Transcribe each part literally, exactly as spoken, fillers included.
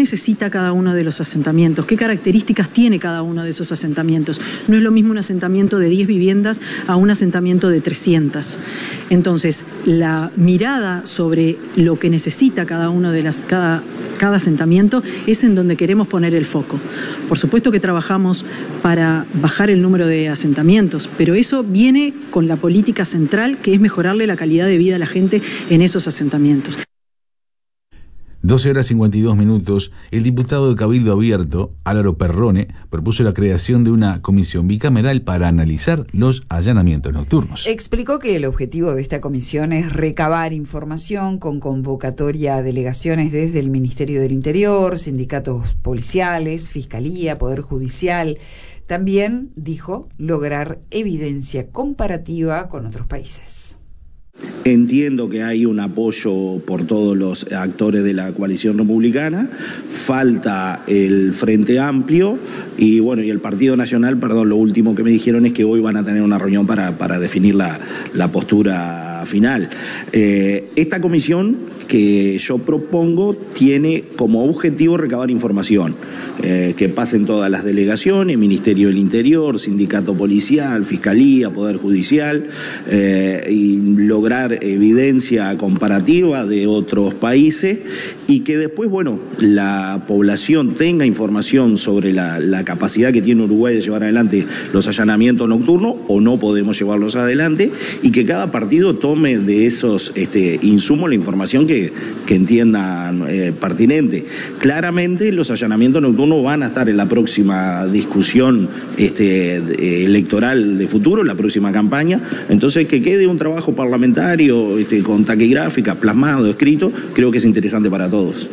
necesita cada uno de los asentamientos, qué características tiene cada uno de esos asentamientos. No es lo mismo un asentamiento de diez viviendas a un asentamiento de trescientas. Entonces, la mirada sobre lo que necesita cada uno de las, cada, cada asentamiento es en donde queremos poner el foco. Por supuesto que trabajamos para bajar el número de asentamientos, pero eso viene con la política central, que es mejorarle la calidad de vida a la gente en esos asentamientos. doce horas cincuenta y dos minutos, el diputado de Cabildo Abierto, Álvaro Perrone, propuso la creación de una comisión bicameral para analizar los allanamientos nocturnos. Explicó que el objetivo de esta comisión es recabar información con convocatoria a delegaciones desde el Ministerio del Interior, sindicatos policiales, Fiscalía, Poder Judicial. También, dijo, lograr evidencia comparativa con otros países. Entiendo que hay un apoyo por todos los actores de la coalición republicana, falta el Frente Amplio y bueno, y el Partido Nacional, perdón, lo último que me dijeron es que hoy van a tener una reunión para, para definir la, la postura final. Eh, esta comisión que yo propongo tiene como objetivo recabar información, eh, que pasen todas las delegaciones, Ministerio del Interior, Sindicato Policial, Fiscalía, Poder Judicial, eh, y lograr evidencia comparativa de otros países y que después, bueno, la población tenga información sobre la, la capacidad que tiene Uruguay de llevar adelante los allanamientos nocturnos o no podemos llevarlos adelante y que cada partido tome de esos este, insumos la información que, que entiendan eh, pertinente. Claramente los allanamientos nocturnos van a estar en la próxima discusión este, electoral de futuro, en la próxima campaña, entonces que quede un trabajo parlamentario este, con taquigráfica, plasmado, escrito, creo que es interesante para todos.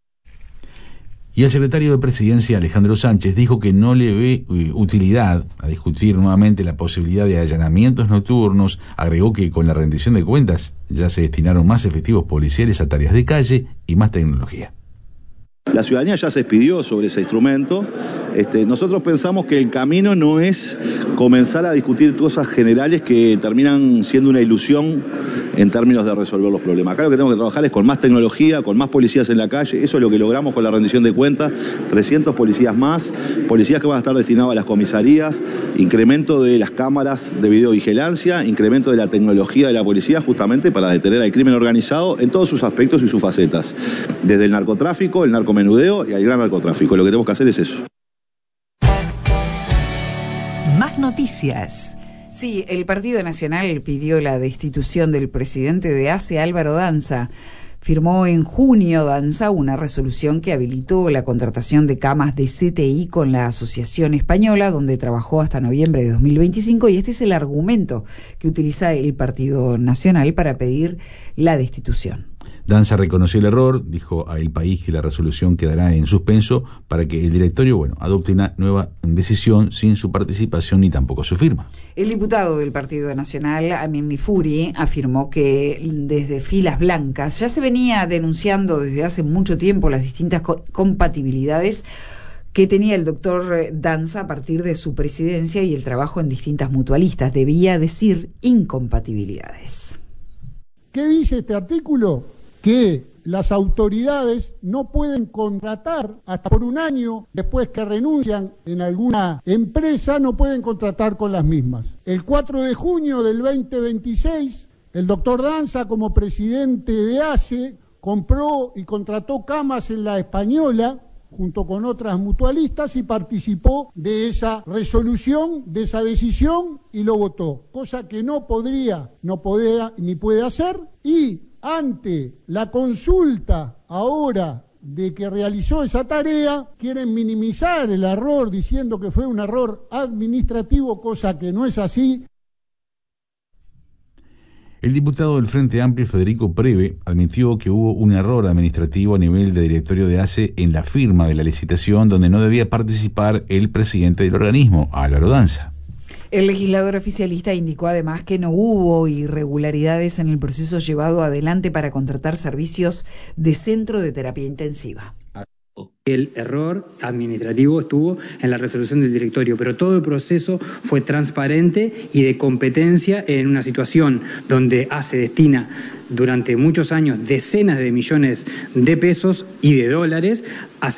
Y el secretario de Presidencia, Alejandro Sánchez, dijo que no le ve utilidad a discutir nuevamente la posibilidad de allanamientos nocturnos. Agregó que con la rendición de cuentas ya se destinaron más efectivos policiales a tareas de calle y más tecnología. La ciudadanía ya se expidió sobre ese instrumento. Este, nosotros pensamos que el camino no es comenzar a discutir cosas generales que terminan siendo una ilusión en términos de resolver los problemas. Acá lo que tenemos que trabajar es con más tecnología, con más policías en la calle. Eso es lo que logramos con la rendición de cuentas. trescientos policías más, policías que van a estar destinados a las comisarías, incremento de las cámaras de videovigilancia, incremento de la tecnología de la policía justamente para detener al crimen organizado en todos sus aspectos y sus facetas. Desde el narcotráfico, el narcomenudeo y al gran narcotráfico. Lo que tenemos que hacer es eso. Más noticias. Sí, el Partido Nacional pidió la destitución del presidente de A C E, Álvaro Danza. Firmó en junio Danza una resolución que habilitó la contratación de camas de C T I con la Asociación Española, donde trabajó hasta noviembre de dos mil veinticinco, y este es el argumento que utiliza el Partido Nacional para pedir la destitución. Danza reconoció el error, dijo a El País que la resolución quedará en suspenso para que el directorio, bueno, adopte una nueva decisión sin su participación ni tampoco su firma. El diputado del Partido Nacional, Amin Nifuri, afirmó que desde filas blancas ya se venía denunciando desde hace mucho tiempo las distintas co- compatibilidades que tenía el doctor Danza a partir de su presidencia y el trabajo en distintas mutualistas. Debía decir incompatibilidades. ¿Qué dice este artículo? Que las autoridades no pueden contratar hasta por un año después que renuncian en alguna empresa, no pueden contratar con las mismas. El cuatro de junio del veinte veintiséis, el doctor Danza, como presidente de A C E, compró y contrató camas en la Española junto con otras mutualistas y participó de esa resolución, de esa decisión y lo votó, cosa que no podría, no podía ni puede hacer. Y ante la consulta ahora de que realizó esa tarea, quieren minimizar el error diciendo que fue un error administrativo, cosa que no es así. El diputado del Frente Amplio, Federico Preve, admitió que hubo un error administrativo a nivel de directorio de A C E en la firma de la licitación donde no debía participar el presidente del organismo, Álvaro Danza. El legislador oficialista indicó además que no hubo irregularidades en el proceso llevado adelante para contratar servicios de centro de terapia intensiva. El error administrativo estuvo en la resolución del directorio, pero todo el proceso fue transparente y de competencia en una situación donde A C E destina durante muchos años decenas de millones de pesos y de dólares a